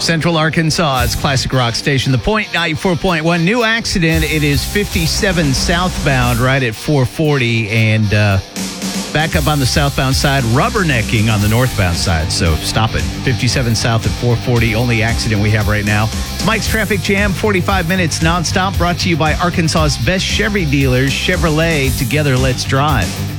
Central Arkansas, it's Classic Rock Station. The Point 94.1. New accident. It is 57 southbound right at 440 and back up on the southbound side, rubbernecking on the northbound side. So stop it. 57 south at 440. Only accident we have right now. It's Mike's Traffic Jam. 45 minutes nonstop. Brought to you by Arkansas's best Chevy dealers, Chevrolet. Together, let's drive.